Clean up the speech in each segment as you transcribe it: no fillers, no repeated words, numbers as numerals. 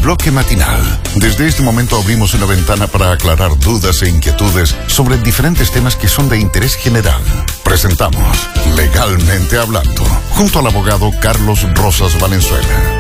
bloque matinal. Desde este momento abrimos una ventana para aclarar dudas e inquietudes sobre diferentes temas que son de interés general. Presentamos Legalmente Hablando, junto al abogado Carlos Rosas Valenzuela.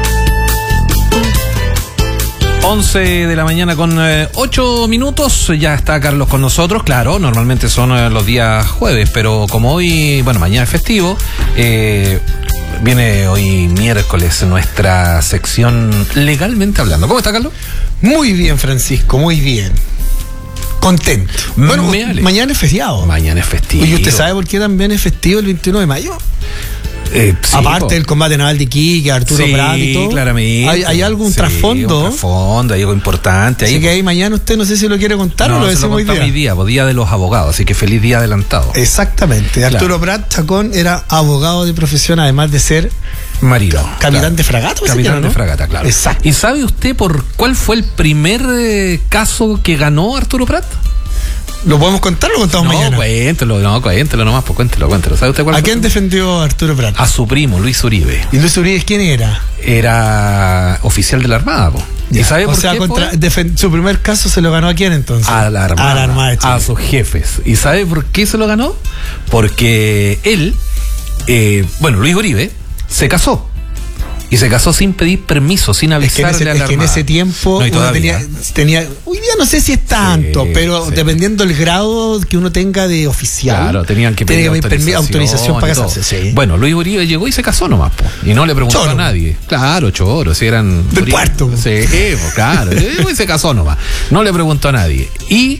11 de la mañana con 8 minutos, ya está Carlos con nosotros. Claro, normalmente son los días jueves, pero como hoy, bueno, mañana es festivo, viene hoy miércoles nuestra sección Legalmente Hablando. ¿Cómo está, Carlos? Muy bien, Francisco, muy bien. Contento. Bueno, mañana es feriado. Mañana es festivo. ¿Y usted sabe por qué también es festivo el 21 de mayo? Sí, aparte del combate naval de Iquique, Arturo Prat y todo. Claramente. ¿Hay algún trasfondo? Un trasfondo, hay algo importante. Así que ahí mañana usted no sé si lo quiere contar o lo decimos hoy día. Día de los abogados, así que feliz día adelantado. Exactamente. Claro. Arturo Prat Chacón era abogado de profesión, además de ser marino. Capitán de fragata. Capitán de fragata, claro. Exacto. ¿Y sabe usted por cuál fue el primer caso que ganó Arturo Prat? ¿Lo podemos contar o lo contamos mañana? Cuéntelo nomás, pues cuéntelo. ¿Sabe usted cuál fue? ¿A quién defendió Arturo Prat? A su primo, Luis Uribe. ¿Y Luis Uribe quién era? Era oficial de la Armada, po. ¿Y sabe por qué? Su primer caso se lo ganó ¿a quién entonces? A la Armada. A la Armada de Chile. A sus jefes. ¿Y sabe por qué se lo ganó? Porque él, Luis Uribe, se casó. Y se casó sin pedir permiso, sin avisarle a la Armada. Es que en ese tiempo uno tenía, hoy día no sé si es tanto, pero dependiendo del grado que uno tenga de oficial. Claro, tenían que pedir autorización para casarse. Sí. Bueno, Luis Uribe llegó y se casó nomás, y no le preguntó a nadie. Claro, choro, si eran... Del puerto. Sí, claro, y se casó nomás. No le preguntó a nadie. Y...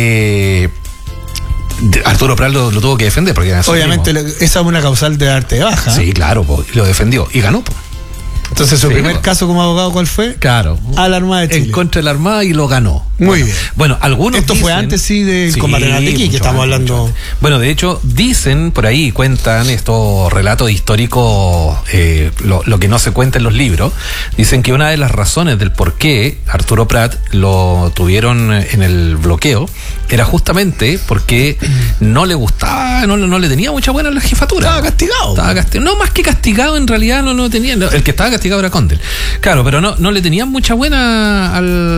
Arturo Prat lo tuvo que defender porque obviamente esa es una causal de arte de baja. Sí, claro, lo defendió y ganó. Entonces, su primer caso como abogado, ¿cuál fue? Claro. A la Armada de Chile. En contra de la Armada y lo ganó. Muy bien. Bueno, algunos Esto fue antes, del combate naval de Iquique, que estamos hablando. Bueno, de hecho, dicen por ahí, cuentan estos relatos históricos, lo que no se cuenta en los libros, dicen que una de las razones del por qué Arturo Prat lo tuvieron en el bloqueo era justamente porque no le gustaba, no le tenía mucha buena la jefatura. Estaba castigado. No, más que castigado, en realidad no tenía. El que estaba castigado era Condel. Claro, pero no le tenían mucha buena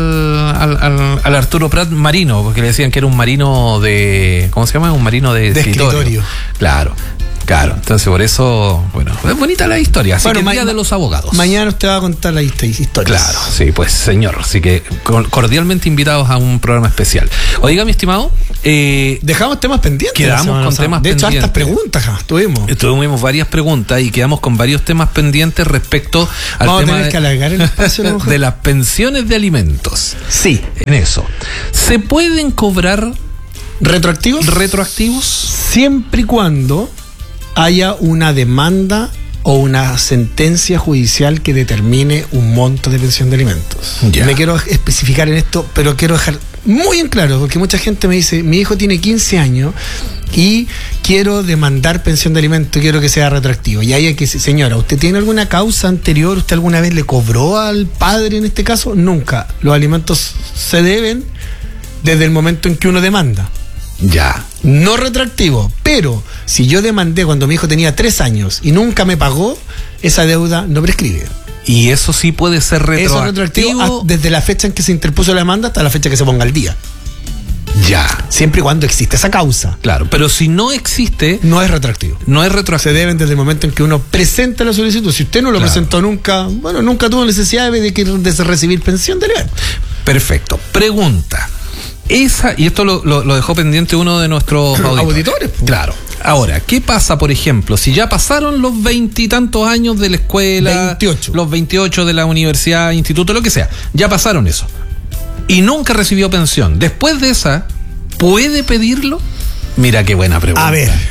al Arturo Prat marino, porque le decían que era un marino de... ¿Cómo se llama? Un marino de escritorio. Claro, entonces por eso, bueno, es bonita la historia, así que el día de los abogados. Mañana usted va a contar la historia. Claro, sí, pues señor, así que cordialmente invitados a un programa especial. Oiga, mi estimado, dejamos temas pendientes. Quedamos con temas pendientes. De hecho, hartas preguntas tuvimos varias preguntas y quedamos con varios temas pendientes respecto al tema que alargar el espacio de las pensiones de alimentos. Sí. En eso. ¿Se pueden cobrar retroactivos? Siempre y cuando haya una demanda o una sentencia judicial que determine un monto de pensión de alimentos. Ya. Me quiero especificar en esto, pero quiero dejar muy en claro, porque mucha gente me dice, mi hijo tiene 15 años y quiero demandar pensión de alimentos, quiero que sea retroactivo. Y ahí hay que decir, señora, ¿usted tiene alguna causa anterior? ¿Usted alguna vez le cobró al padre en este caso? Nunca. Los alimentos se deben desde el momento en que uno demanda. Ya. No retroactivo, pero si yo demandé cuando mi hijo tenía 3 años y nunca me pagó, esa deuda no prescribe. Y eso sí puede ser retroactivo. Eso es retroactivo desde la fecha en que se interpuso la demanda hasta la fecha que se ponga al día. Ya. Siempre y cuando existe esa causa. Claro, pero si no existe... No es retroactivo. Se deben desde el momento en que uno presenta la solicitud. Si usted no lo presentó nunca, nunca tuvo necesidad de recibir pensión de alimentos. Perfecto. Pregunta. Y esto lo dejó pendiente uno de nuestros auditores. Claro. Ahora, ¿qué pasa, por ejemplo, si ya pasaron los 20 y tantos años de la escuela, 28. Los 28 de la universidad, instituto, lo que sea, ya pasaron eso, y nunca recibió pensión? Después de esa, ¿puede pedirlo? Mira qué buena pregunta. A ver,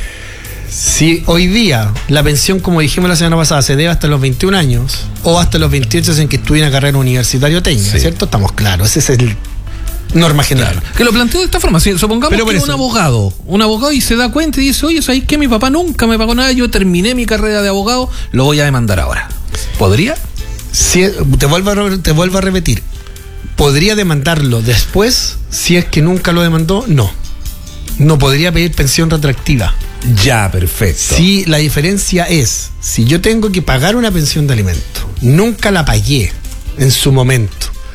si hoy día la pensión, como dijimos la semana pasada, se debe hasta los 21 años o hasta los 28 en que estudie una carrera universitaria o técnica, ¿cierto? Estamos claros, ese es el norma general. Claro. Que lo planteo de esta forma. Si supongamos que es un abogado y se da cuenta y dice, oye, ¿sabes qué? Mi papá nunca me pagó nada, yo terminé mi carrera de abogado, lo voy a demandar ahora. ¿Podría? Si, te vuelvo a repetir. ¿Podría demandarlo después si es que nunca lo demandó? No podría pedir pensión retroactiva. Ya, perfecto. Sí, la diferencia es, si yo tengo que pagar una pensión de alimento, nunca la pagué en su momento,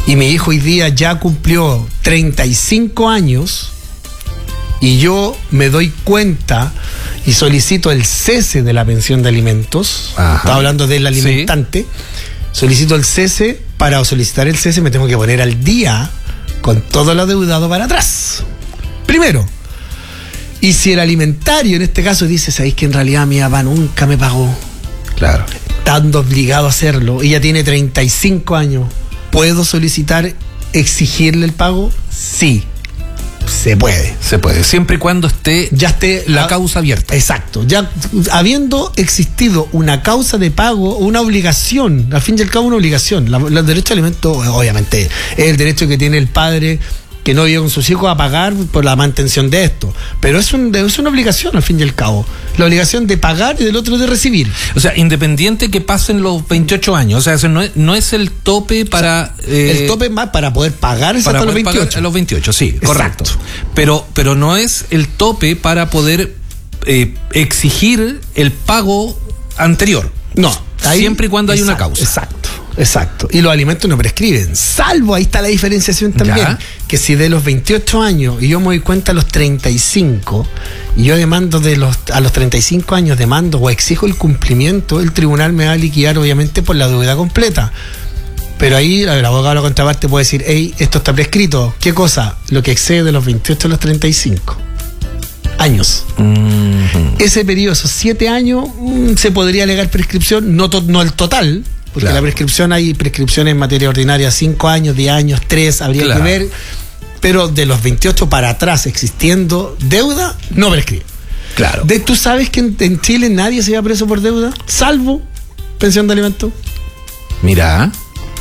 y mi hijo hoy día ya cumplió 35 años y yo me doy cuenta y solicito el cese de la pensión de alimentos, estaba hablando del alimentante, solicito el cese, para solicitar el cese me tengo que poner al día con todo lo adeudado para atrás. Primero. Y si el alimentario en este caso dice, ¿sabéis que en realidad mi papá nunca me pagó? Claro. Estando obligado a hacerlo, ella tiene 35 años, ¿puedo solicitar, exigirle el pago? Sí. Se puede. Se puede, siempre y cuando ya esté la causa abierta. Exacto. Ya habiendo existido una causa de pago, una obligación, al fin y al cabo una obligación. El derecho a alimento, obviamente, es el derecho que tiene el padre que no vive con sus hijos a pagar por la mantención de esto. Pero es una obligación, al fin y al cabo. La obligación de pagar y del otro de recibir. O sea, independiente que pasen los 28 años. O sea, eso no es el tope para... el tope más para poder pagar hasta los 28. A los 28, sí, correcto. Exacto. Pero no es el tope para poder exigir el pago anterior. No. Siempre y cuando hay una causa. Exacto. Y los alimentos no prescriben. Salvo, ahí está la diferenciación también. Que si de los 28 años y yo me doy cuenta a los 35 y yo demando a los 35 años demando o exijo el cumplimiento, el tribunal me va a liquidar obviamente por la deuda completa. Pero ahí el abogado de la contraparte puede decir, hey, esto está prescrito. ¿Qué cosa? Lo que excede de los 28 a los 35 años. Ese periodo, esos 7 años, se podría alegar prescripción, no el total, porque la prescripción, hay prescripciones en materia ordinaria 5 años, 10 años, 3, habría que ver, pero de los 28 para atrás existiendo deuda, no prescribe. Claro. ¿Tú sabes que en Chile nadie se va preso por deuda, salvo pensión de alimentos? Mira.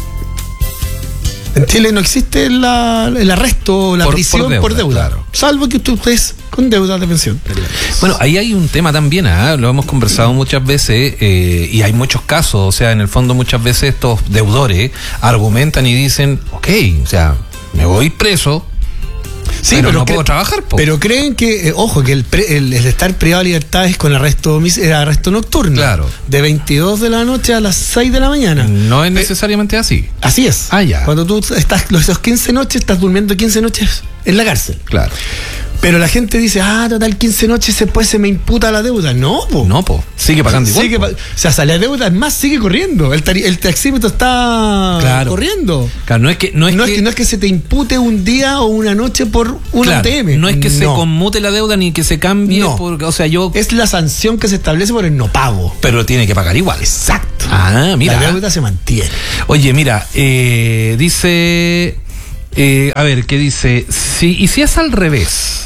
En Chile no existe el arresto, la prisión por deuda. Claro. Salvo que tú estés con deuda de pensión. Bueno, ahí hay un tema también, lo hemos conversado muchas veces y hay muchos casos, o sea, en el fondo muchas veces estos deudores argumentan y dicen, ok, o sea, me voy preso, sí, pero no puedo trabajar. Pero creen que, ojo, que el estar privado de libertad es con arresto nocturno. Claro. De 22 de la noche a las 6 de la mañana. No es necesariamente así. Así es. Ya. Cuando tú estás esos 15 noches, estás durmiendo 15 noches en la cárcel. Claro. Pero la gente dice, total 15 noches después se me imputa la deuda. No, sigue pagando igual. O sea, la deuda es más, sigue corriendo. El taxímetro está corriendo. Claro, no es que se te impute un día o una noche por un ATM. No es que se conmute la deuda ni que se cambie. Es la sanción que se establece por el no pago. Pero tiene que pagar igual. Exacto. Mira. La deuda se mantiene. Oye, mira, dice... a ver, ¿qué dice? ¿Y si es al revés?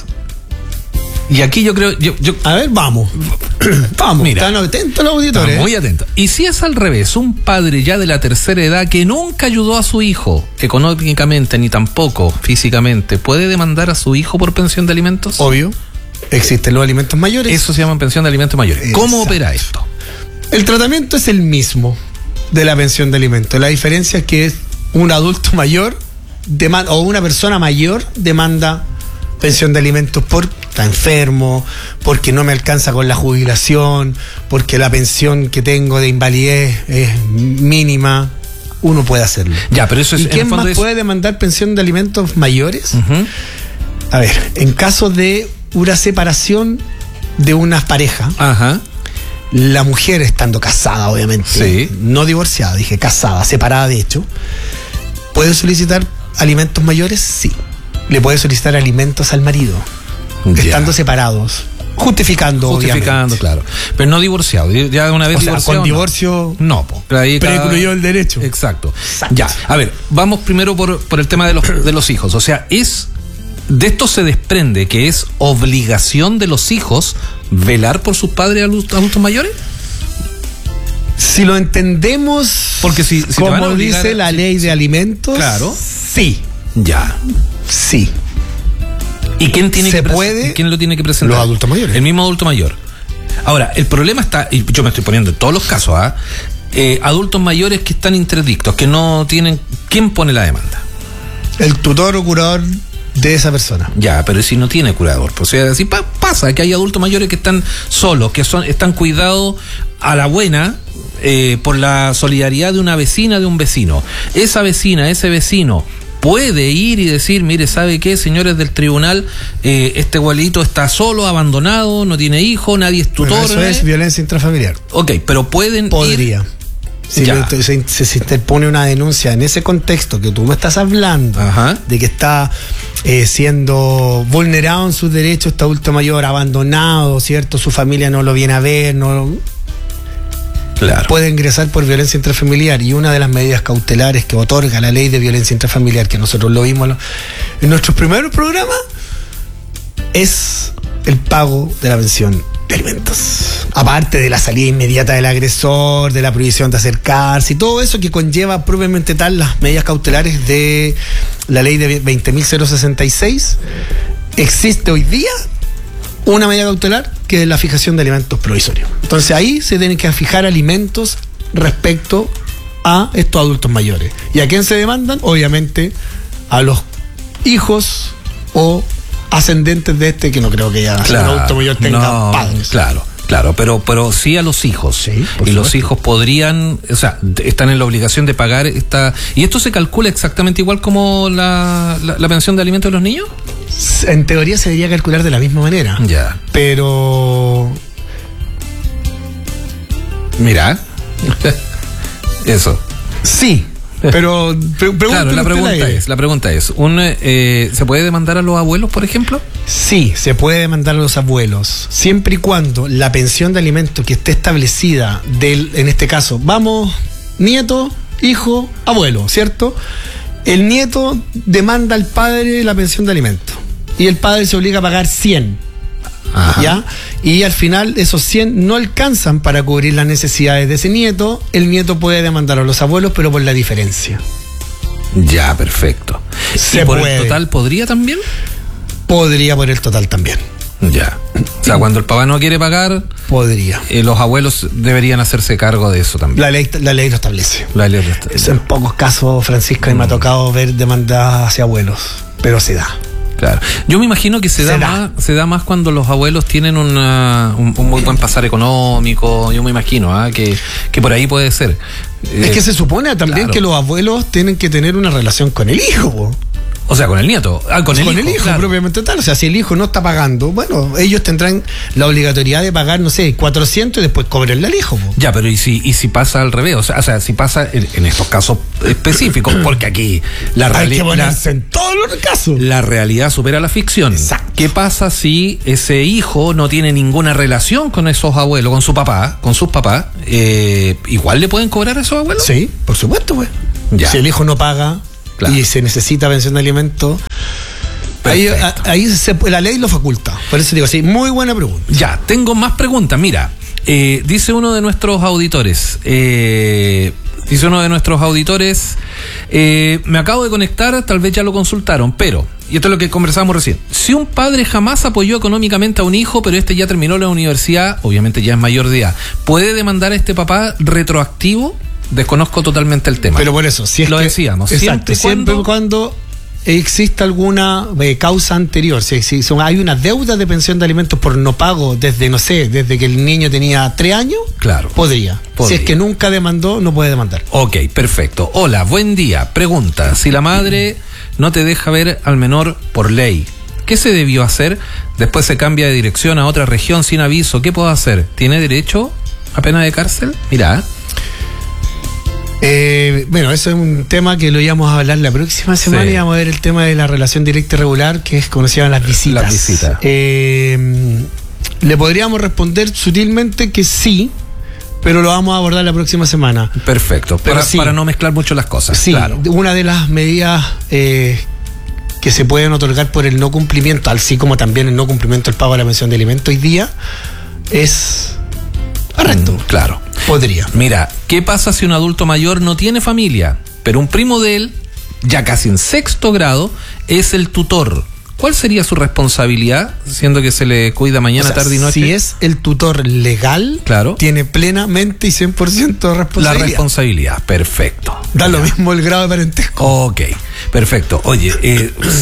Y aquí yo creo... A ver, vamos. Mira, están atentos los auditores. Están muy atentos. ¿Y si es al revés? Un padre ya de la tercera edad que nunca ayudó a su hijo económicamente ni tampoco físicamente, ¿puede demandar a su hijo por pensión de alimentos? Obvio. Existen los alimentos mayores. Eso se llama pensión de alimentos mayores. Exacto. ¿Cómo opera esto? El tratamiento es el mismo de la pensión de alimentos. La diferencia es que un adulto mayor o una persona mayor demanda pensión de alimentos está enfermo, porque no me alcanza con la jubilación, porque la pensión que tengo de invalidez es mínima. Uno puede hacerlo. Ya, pero eso es... ¿Y quién más puede demandar pensión de alimentos mayores? A ver, en caso de una separación de una pareja, la mujer estando casada, obviamente, no divorciada, dije casada, separada de hecho, ¿puede solicitar alimentos mayores? Sí. Le puede solicitar alimentos al marido, estando separados, justificando, obviamente. Claro. Pero no divorciado, ya una vez divorciado. Con divorcio no, precluyó el derecho. Exacto. Ya, a ver, vamos primero por el tema de los hijos. O sea, de esto se desprende que es obligación de los hijos velar por sus padres adultos mayores. Si lo entendemos, porque si como dice la ley de alimentos, claro, sí. Ya. Sí. ¿Y quién lo tiene que presentar? Los adultos mayores. El mismo adulto mayor. Ahora, el problema está, y yo me estoy poniendo en todos los casos, adultos mayores que están interdictos, que no tienen... ¿Quién pone la demanda? El tutor o curador de esa persona. Ya, pero si no tiene curador, pues, o sea, si pasa que hay adultos mayores que están solos, que están cuidados a la buena, por la solidaridad de una vecina, de un vecino. Esa vecina, ese vecino puede ir y decir, mire, ¿sabe qué, señores del tribunal? Este abuelito está solo, abandonado, no tiene hijo, nadie es tutor. Bueno, eso es violencia intrafamiliar. Ok, pero podría ir. Si se interpone una denuncia en ese contexto que tú me estás hablando, ajá, de que está siendo vulnerado en sus derechos, este adulto mayor, abandonado, ¿cierto? Su familia no lo viene a ver, claro, puede ingresar por violencia intrafamiliar. Y una de las medidas cautelares que otorga la ley de violencia intrafamiliar, que nosotros lo vimos en nuestros primeros programas, es el pago de la pensión de alimentos. Aparte de la salida inmediata del agresor, de la prohibición de acercarse y todo eso que conlleva propiamente tal las medidas cautelares de la ley de 20.066, existe hoy día una medida cautelar que es la fijación de alimentos provisorios. Entonces ahí se tienen que fijar alimentos respecto a estos adultos mayores. ¿Y a quién se demandan? Obviamente a los hijos o ascendentes de este, que no creo que ya un adulto mayor tenga padres. Claro, pero sí a los hijos. Sí, y supuesto. Los hijos podrían, o sea, están en la obligación de pagar esta. ¿Y esto se calcula exactamente igual como la pensión de alimentos de los niños? En teoría se debería calcular de la misma manera. Ya. Pero. Mira. Eso. Sí. Pero claro, la pregunta es, ¿se puede demandar a los abuelos, por ejemplo? Sí, se puede demandar a los abuelos, siempre y cuando la pensión de alimentos que esté establecida en este caso, vamos, nieto, hijo, abuelo, ¿cierto? El nieto demanda al padre la pensión de alimentos y el padre se obliga a pagar 100. Ajá. ¿Ya? Y al final esos 100 no alcanzan para cubrir las necesidades de ese nieto. El nieto puede demandar a los abuelos, pero por la diferencia. Ya, perfecto. ¿Y por el total podría también? Podría por el total también. Ya. O sea, cuando el papá no quiere pagar, podría. Los abuelos deberían hacerse cargo de eso también. La ley lo establece. En pocos casos, Francisca, me ha tocado ver demandas hacia abuelos, pero se da. Claro. Yo me imagino que se da más cuando los abuelos tienen un muy buen pasar económico. Yo me imagino que por ahí puede ser. Es que se supone también que los abuelos tienen que tener una relación con el hijo. O sea, con el nieto. Con el hijo claro, propiamente tal. O sea, si el hijo no está pagando, bueno, ellos tendrán la obligatoriedad de pagar, no sé, 400 y después cobrarle al hijo. Ya, pero ¿y si pasa al revés? O sea, si pasa en estos casos específicos, porque aquí la realidad. Hay que ponerse en todos los casos. La realidad supera la ficción. Exacto. ¿Qué pasa si ese hijo no tiene ninguna relación con esos abuelos, con sus papás? ¿Igual le pueden cobrar a esos abuelos? Sí, por supuesto, pues. Ya. Si el hijo no paga. Claro. Y se necesita pensión de alimentos. Ahí la ley lo faculta. Por eso digo, sí, muy buena pregunta. Ya, tengo más preguntas. Mira, dice uno de nuestros auditores. Me acabo de conectar, tal vez ya lo consultaron, pero, y esto es lo que conversamos recién, si un padre jamás apoyó económicamente a un hijo, pero este ya terminó la universidad, obviamente ya es mayor de edad, ¿puede demandar a este papá retroactivo? Desconozco totalmente el tema. Pero por eso, si es lo que, decíamos. Exacto, siempre cuando existe alguna causa anterior, si hay una deuda de pensión de alimentos por no pago desde que el niño tenía 3 años, claro, podría. Si es que nunca demandó, no puede demandar. Ok, perfecto. Hola, buen día. Pregunta, si la madre no te deja ver al menor por ley, ¿qué se debió hacer? Después se cambia de dirección a otra región sin aviso. ¿Qué puedo hacer? ¿Tiene derecho a pena de cárcel? Mira. Bueno, eso es un tema que lo íbamos a hablar la próxima semana. Y vamos a ver el tema de la relación directa y regular, que es conocida las visitas. Las visitas. Le podríamos responder sutilmente que sí, pero lo vamos a abordar la próxima semana. Perfecto, para no mezclar mucho las cosas. Sí, claro. Una de las medidas que se pueden otorgar por el no cumplimiento, así como también el no cumplimiento del pago de la pensión de alimentos hoy día, es arresto. Claro. Podría. Mira, ¿qué pasa si un adulto mayor no tiene familia, pero un primo de él, ya casi en 6º grado, es el tutor? ¿Cuál sería su responsabilidad, siendo que se le cuida mañana, tarde y noche? Si es el tutor legal, claro, tiene plenamente y 100% de responsabilidad. La responsabilidad, perfecto. Da lo mismo el grado de parentesco. Ok, perfecto. Oye,